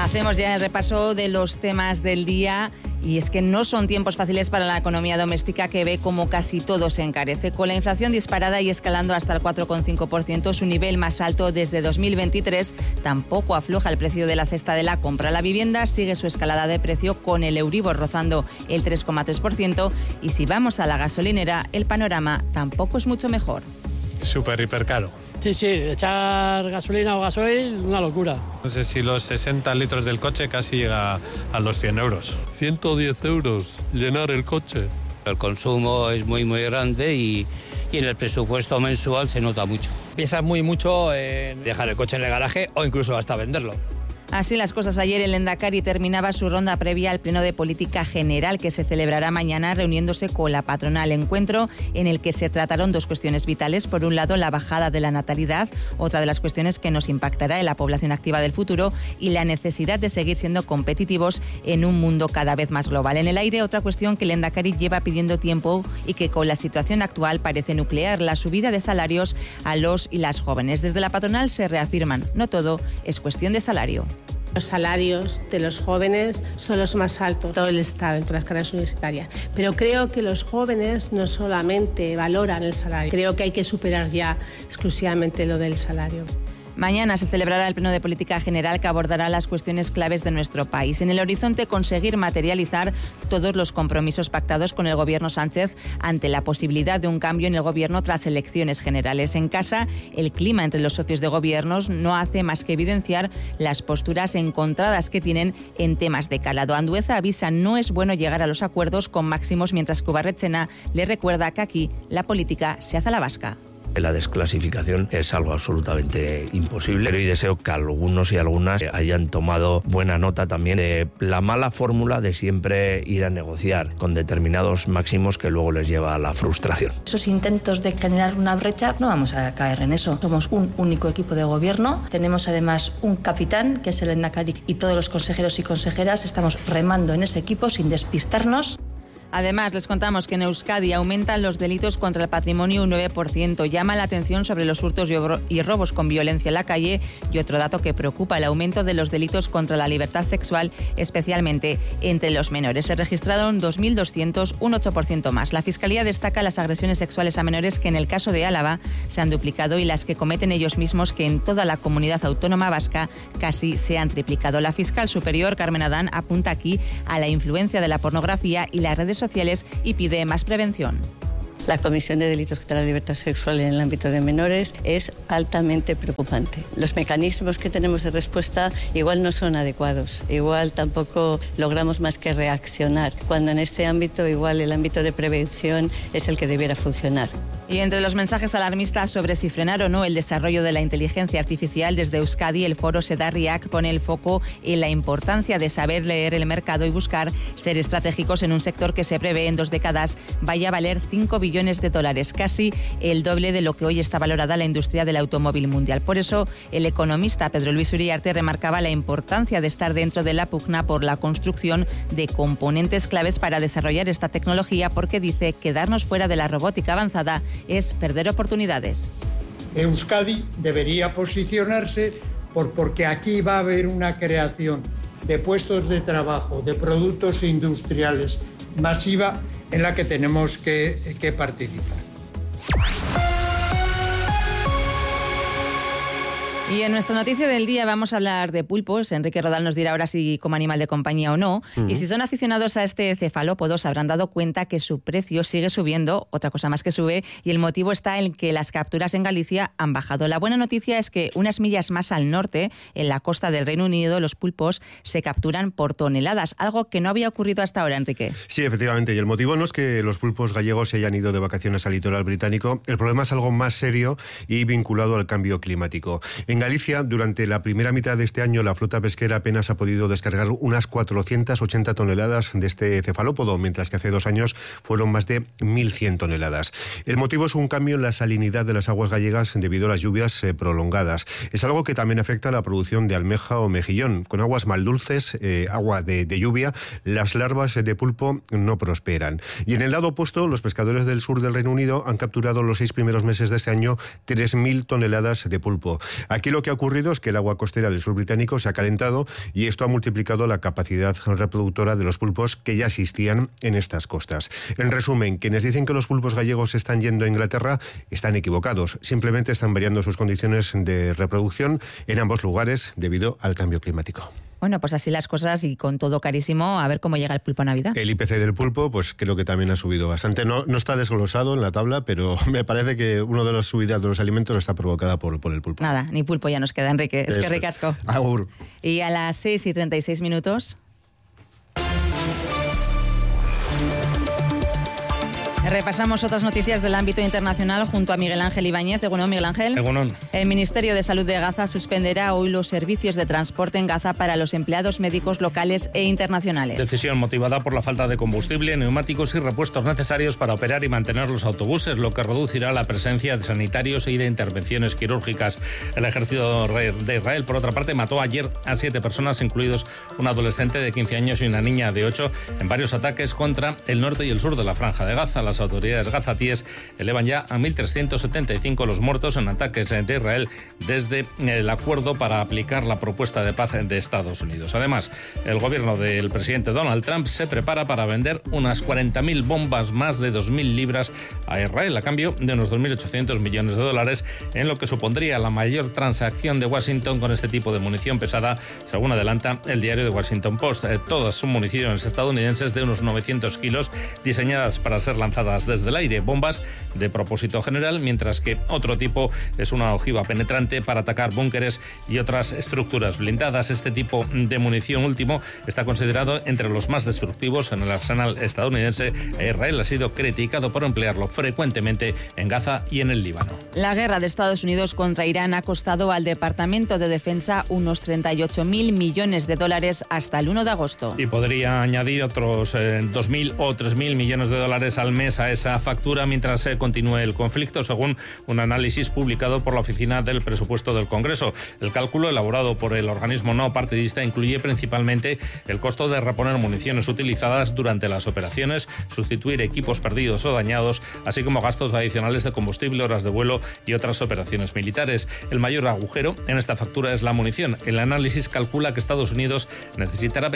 Hacemos ya el repaso de los temas del día y es que no son tiempos fáciles para la economía doméstica, que ve como casi todo se encarece. Con la inflación disparada y escalando hasta el 4,5%, su nivel más alto desde 2023, tampoco afloja el precio de la cesta de la compra. La vivienda sigue su escalada de precio con el Euribor rozando el 3,3% y si vamos a la gasolinera, el panorama tampoco es mucho mejor. Súper, hiper caro. Sí, echar gasolina o gasoil, una locura. No sé si los 60 litros del coche casi llega a los 100 euros. 110 euros llenar el coche. El consumo es muy grande y en el presupuesto mensual se nota mucho. Piensas mucho en dejar el coche en el garaje o incluso hasta venderlo. Así las cosas, ayer el Endacari terminaba su ronda previa al Pleno de Política General, que se celebrará mañana reuniéndose con la patronal. Encuentro en el que se trataron dos cuestiones vitales. Por un lado, la bajada de la natalidad, otra de las cuestiones que nos impactará en la población activa del futuro, y la necesidad de seguir siendo competitivos en un mundo cada vez más global. En el aire, otra cuestión que el Endacari lleva pidiendo tiempo y que con la situación actual parece nuclear: la subida de salarios a los y las jóvenes. Desde la patronal se reafirman: no todo es cuestión de salario. Los salarios de los jóvenes son los más altos de todo el Estado, en todas las carreras universitarias. Pero creo que los jóvenes no solamente valoran el salario, creo que hay que superar ya exclusivamente lo del salario. Mañana se celebrará el Pleno de Política General, que abordará las cuestiones claves de nuestro país. En el horizonte, conseguir materializar todos los compromisos pactados con el Gobierno Sánchez ante la posibilidad de un cambio en el Gobierno tras elecciones generales. En casa, el clima entre los socios de gobiernos no hace más que evidenciar las posturas encontradas que tienen en temas de calado. Andueza avisa: no es bueno llegar a los acuerdos con máximos, mientras que Ubarretxena le recuerda que aquí la política se hace a la vasca. La desclasificación es algo absolutamente imposible, pero y deseo que algunos y algunas hayan tomado buena nota también de la mala fórmula de siempre ir a negociar con determinados máximos que luego les lleva a la frustración. Esos intentos de generar una brecha, no vamos a caer en eso. Somos un único equipo de gobierno, tenemos además un capitán, que es el Endacari, y todos los consejeros y consejeras estamos remando en ese equipo sin despistarnos. Además, les contamos que en Euskadi aumentan los delitos contra el patrimonio un 9%. Llama la atención sobre los hurtos y robos con violencia en la calle, y otro dato que preocupa: el aumento de los delitos contra la libertad sexual, especialmente entre los menores. Se registraron 2.200, un 8% más. La Fiscalía destaca las agresiones sexuales a menores, que en el caso de Álava se han duplicado, y las que cometen ellos mismos, que en toda la comunidad autónoma vasca casi se han triplicado. La fiscal superior, Carmen Adán, apunta aquí a la influencia de la pornografía y las redes sociales y pide más prevención. La comisión de delitos contra la libertad sexual en el ámbito de menores es altamente preocupante. Los mecanismos que tenemos de respuesta igual no son adecuados, igual tampoco logramos más que reaccionar, cuando en este ámbito igual el ámbito de prevención es el que debiera funcionar. Y entre los mensajes alarmistas sobre si frenar o no el desarrollo de la inteligencia artificial, desde Euskadi el foro Sedarriak pone el foco en la importancia de saber leer el mercado y buscar ser estratégicos en un sector que se prevé en 2 décadas vaya a valer $5 billones, casi el doble de lo que hoy está valorada la industria del automóvil mundial. Por eso, el economista Pedro Luis Uriarte remarcaba la importancia de estar dentro de la pugna por la construcción de componentes claves para desarrollar esta tecnología, porque dice: quedarnos fuera de la robótica avanzada es perder oportunidades. Euskadi debería posicionarse porque aquí va a haber una creación de puestos de trabajo, de productos industriales masiva, en la que tenemos que participar. Y en nuestra noticia del día vamos a hablar de pulpos. Enrique Rodal nos dirá ahora si como animal de compañía o no. Y si son aficionados a este cefalópodo, se habrán dado cuenta que su precio sigue subiendo, otra cosa más que sube, y el motivo está en que las capturas en Galicia han bajado. La buena noticia es que unas millas más al norte, en la costa del Reino Unido, los pulpos se capturan por toneladas, algo que no había ocurrido hasta ahora, Enrique. Sí, efectivamente, y el motivo no es que los pulpos gallegos se hayan ido de vacaciones al litoral británico. El problema es algo más serio y vinculado al cambio climático. En Galicia, durante la primera mitad de este año, la flota pesquera apenas ha podido descargar unas 480 toneladas de este cefalópodo, mientras que hace 2 años fueron más de 1.100 toneladas. El motivo es un cambio en la salinidad de las aguas gallegas debido a las lluvias prolongadas. Es algo que también afecta a la producción de almeja o mejillón. Con aguas mal dulces, agua de lluvia, las larvas de pulpo no prosperan. Y en el lado opuesto, los pescadores del sur del Reino Unido han capturado los 6 primeros meses de este año 3.000 toneladas de pulpo. Aquí Aquí lo que ha ocurrido es que el agua costera del sur británico se ha calentado y esto ha multiplicado la capacidad reproductora de los pulpos que ya existían en estas costas. En resumen, quienes dicen que los pulpos gallegos se están yendo a Inglaterra están equivocados. Simplemente están variando sus condiciones de reproducción en ambos lugares debido al cambio climático. Bueno, pues así las cosas y con todo carísimo, a ver cómo llega el pulpo a Navidad. El IPC del pulpo, pues creo que también ha subido bastante. No está desglosado en la tabla, pero me parece que una de las subidas de los alimentos está provocada por el pulpo. Nada, ni pulpo ya nos queda, Enrique. Es que ricasco. Agur. Y a las 6:36. Repasamos otras noticias del ámbito internacional junto a Miguel Ángel Ibáñez. Egunon, Miguel Ángel. Egunon. El Ministerio de Salud de Gaza suspenderá hoy los servicios de transporte en Gaza para los empleados médicos locales e internacionales. Decisión motivada por la falta de combustible, neumáticos y repuestos necesarios para operar y mantener los autobuses, lo que reducirá la presencia de sanitarios y de intervenciones quirúrgicas. El ejército de Israel, por otra parte, mató ayer a 7 personas, incluidos un adolescente de 15 años y una niña de 8, en varios ataques contra el norte y el sur de la Franja de Gaza. Las autoridades gazatíes elevan ya a 1.375 los muertos en ataques de Israel desde el acuerdo para aplicar la propuesta de paz de Estados Unidos. Además, el gobierno del presidente Donald Trump se prepara para vender unas 40.000 bombas más de 2.000 libras a Israel a cambio de unos 2.800 millones de dólares, en lo que supondría la mayor transacción de Washington con este tipo de munición pesada, según adelanta el diario The Washington Post. Todas son municiones estadounidenses de unos 900 kilos, diseñadas para ser lanzadas desde el aire, bombas de propósito general, mientras que otro tipo es una ojiva penetrante para atacar búnkeres y otras estructuras blindadas. Este tipo de munición último está considerado entre los más destructivos en el arsenal estadounidense. Israel ha sido criticado por emplearlo frecuentemente en Gaza y en el Líbano. La guerra de Estados Unidos contra Irán ha costado al Departamento de Defensa unos 38.000 millones de dólares hasta el 1 de agosto. Y podría añadir otros 2.000 o 3.000 millones de dólares al mes a esa factura mientras continúe el conflicto, según un análisis publicado por la Oficina del Presupuesto del Congreso. El cálculo elaborado por el organismo no partidista incluye principalmente el costo de reponer municiones utilizadas durante las operaciones, sustituir equipos perdidos o dañados, así como gastos adicionales de combustible, horas de vuelo y otras operaciones militares. El mayor agujero en esta factura es la munición. El análisis calcula que Estados Unidos necesitará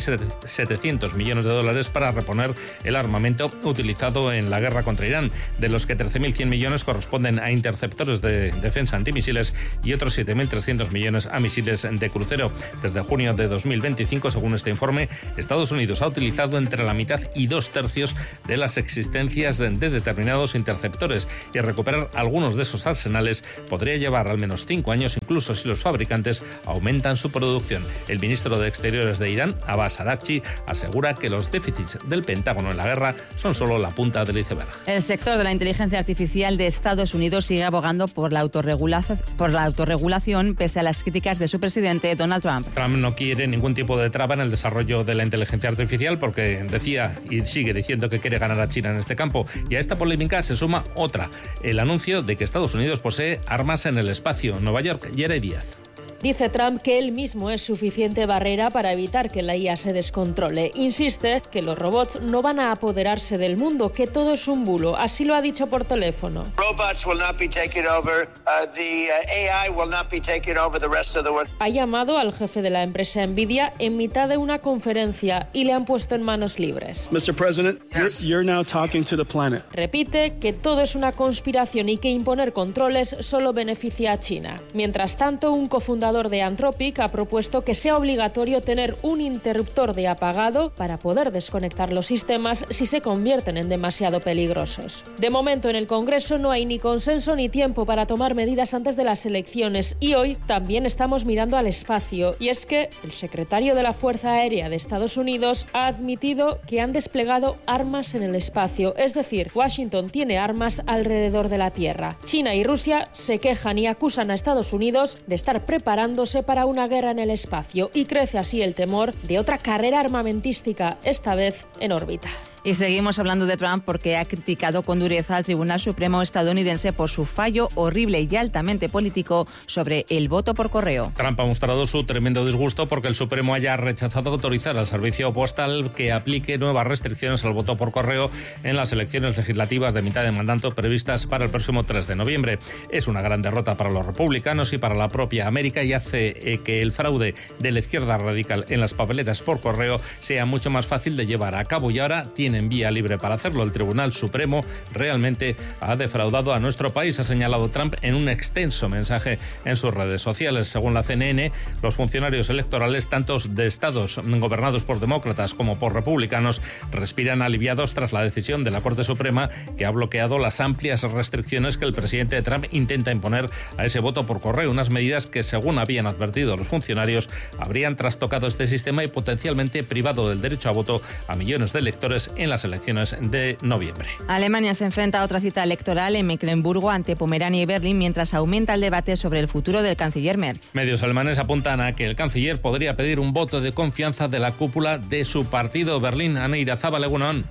21.700 millones de dólares para reponer el armamento utilizado en la guerra contra Irán, de los que 13.100 millones corresponden a interceptores de defensa antimisiles y otros 7.300 millones a misiles de crucero. Desde junio de 2025, según este informe, Estados Unidos ha utilizado entre la mitad y 2/3 de las existencias de determinados interceptores, y recuperar algunos de esos arsenales podría llevar al menos 5 años, incluso si los fabricantes aumentan su producción. El ministro de Exteriores de Irán, Abbas Araghchi, asegura que los déficits del Pentágono en la guerra son solo la punta del iceberg. El sector de la inteligencia artificial de Estados Unidos sigue abogando por la autorregulación pese a las críticas de su presidente Donald Trump. Trump no quiere ningún tipo de traba en el desarrollo de la inteligencia artificial porque decía y sigue diciendo que quiere ganar a China en este campo. Y a esta polémica se suma otra, el anuncio de que Estados Unidos posee armas en el espacio. Nueva York, Yere Díaz. Dice Trump que él mismo es suficiente barrera para evitar que la IA se descontrole. Insiste que los robots no van a apoderarse del mundo, que todo es un bulo. Así lo ha dicho por teléfono. Ha llamado al jefe de la empresa Nvidia en mitad de una conferencia y le han puesto en manos libres. Mr. President, you're now talking to the planet. Repite que todo es una conspiración y que imponer controles solo beneficia a China. Mientras tanto, un cofundador de Anthropic ha propuesto que sea obligatorio tener un interruptor de apagado para poder desconectar los sistemas si se convierten en demasiado peligrosos. De momento en el Congreso no hay ni consenso ni tiempo para tomar medidas antes de las elecciones y hoy también estamos mirando al espacio. Y es que el secretario de la Fuerza Aérea de Estados Unidos ha admitido que han desplegado armas en el espacio, es decir, Washington tiene armas alrededor de la Tierra. China y Rusia se quejan y acusan a Estados Unidos de estar preparándose para una guerra en el espacio y crece así el temor de otra carrera armamentística, esta vez en órbita. Y seguimos hablando de Trump porque ha criticado con dureza al Tribunal Supremo estadounidense por su fallo horrible y altamente político sobre el voto por correo. Trump ha mostrado su tremendo disgusto porque el Supremo haya rechazado autorizar al servicio postal que aplique nuevas restricciones al voto por correo en las elecciones legislativas de mitad de mandato previstas para el próximo 3 de noviembre. Es una gran derrota para los republicanos y para la propia América y hace que el fraude de la izquierda radical en las papeletas por correo sea mucho más fácil de llevar a cabo y ahora tienen vía libre para hacerlo. El Tribunal Supremo realmente ha defraudado a nuestro país, ha señalado Trump en un extenso mensaje en sus redes sociales. Según la CNN, los funcionarios electorales, tanto de estados gobernados por demócratas como por republicanos, respiran aliviados tras la decisión de la Corte Suprema que ha bloqueado las amplias restricciones que el presidente Trump intenta imponer a ese voto por correo, unas medidas que, según habían advertido los funcionarios, habrían trastocado este sistema y potencialmente privado del derecho a voto a millones de electores en las elecciones de noviembre. Alemania se enfrenta a otra cita electoral en Mecklemburgo ante Pomerania y Berlín mientras aumenta el debate sobre el futuro del canciller Merz. Medios alemanes apuntan a que el canciller podría pedir un voto de confianza de la cúpula de su partido. Berlín, Ana Irazábal, Egunon.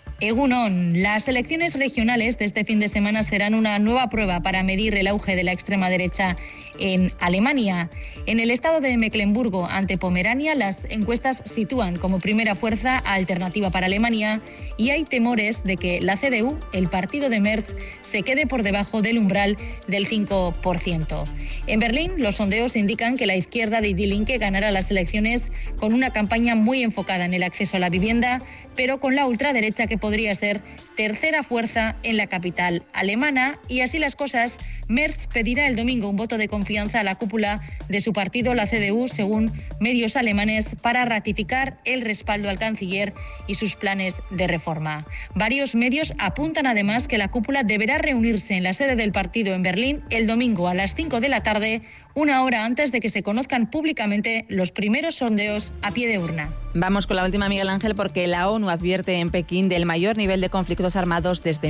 Egunon, las elecciones regionales de este fin de semana serán una nueva prueba para medir el auge de la extrema derecha en Alemania. En el estado de Mecklemburgo, ante Pomerania, las encuestas sitúan como primera fuerza a Alternativa para Alemania y hay temores de que la CDU, el partido de Merz, se quede por debajo del umbral del 5%. En Berlín, los sondeos indican que la izquierda de Die Linke ganará las elecciones con una campaña muy enfocada en el acceso a la vivienda, pero con la ultraderecha que podría ser tercera fuerza en la capital alemana. Y así las cosas, Merz pedirá el domingo un voto de confianza a la cúpula de su partido, la CDU, según medios alemanes, para ratificar el respaldo al canciller y sus planes de reforma. Varios medios apuntan además que la cúpula deberá reunirse en la sede del partido en Berlín el domingo a las 5 de la tarde, una hora antes de que se conozcan públicamente los primeros sondeos a pie de urna. Vamos con la última, Miguel Ángel, porque la ONU advierte en Pekín del mayor nivel de conflictos armados desde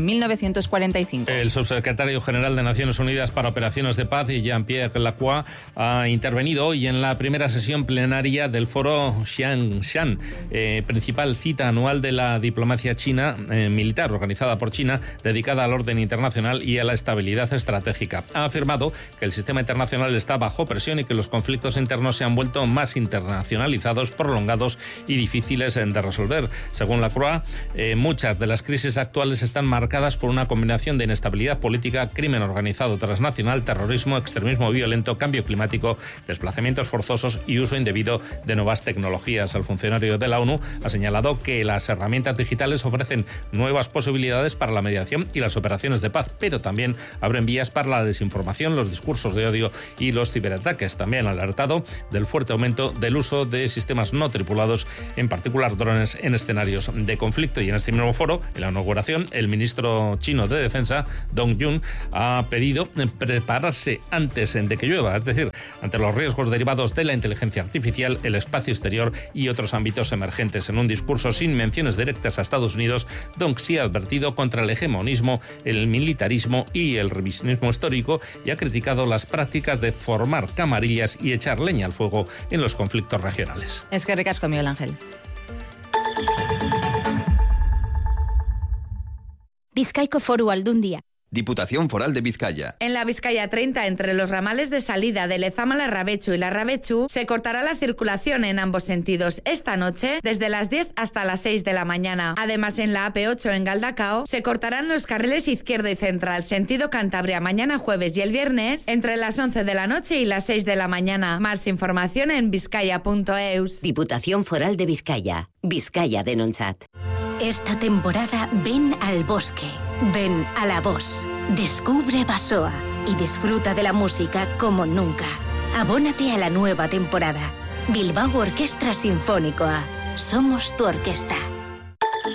1945. El subsecretario general de Naciones Unidas para Operaciones de Paz, Jean-Pierre Lacroix, ha intervenido hoy en la primera sesión plenaria del foro Xiangshan, principal cita anual de la diplomacia china militar, organizada por China, dedicada al orden internacional y a la estabilidad estratégica. Ha afirmado que el sistema internacional está bajo presión y que los conflictos internos se han vuelto más internacionalizados, prolongados y difíciles de resolver. Según Lacroix, muchas de las crisis actuales están marcadas por una combinación de inestabilidad política, crimen organizado transnacional, terrorismo, extremismo violento, cambio climático, desplazamientos forzosos y uso indebido de nuevas tecnologías. El funcionario de la ONU ha señalado que las herramientas digitales ofrecen nuevas posibilidades para la mediación y las operaciones de paz, pero también abren vías para la desinformación, los discursos de odio y los ciberataques. También ha alertado del fuerte aumento del uso de sistemas no tripulados, en particular drones, en escenarios de conflicto. Y en este mismo foro, en la inauguración, el ministro chino de Defensa, Dong Jun, ha pedido prepararse antes de que llueva, es decir, ante los riesgos derivados de la inteligencia artificial, el espacio exterior y otros ámbitos emergentes. En un discurso sin menciones directas a Estados Unidos, Dong sí ha advertido contra el hegemonismo, el militarismo y el revisionismo histórico y ha criticado las prácticas de formar camarillas y echar leña al fuego en los conflictos regionales. Es que ricasco, Miguel Ángel. Bizkaiko Foru Aldundia. Diputación Foral de Vizcaya. En la Vizcaya 30, entre los ramales de salida de Lezama Larrabechu y Larrabechu, se cortará la circulación en ambos sentidos esta noche, desde las 10 hasta las 6 de la mañana. Además, en la AP8 en Galdacao, se cortarán los carriles izquierdo y central, sentido Cantabria, mañana jueves y el viernes, entre las 11 de la noche y las 6 de la mañana. Más información en vizcaya.eus. Diputación Foral de Vizcaya. Vizcaya de Nonchat. Esta temporada ven al bosque, ven a la Voz, descubre Basoa y disfruta de la música como nunca. Abónate a la nueva temporada. Bilbao Orquestra Sinfónicoa. Somos tu orquesta.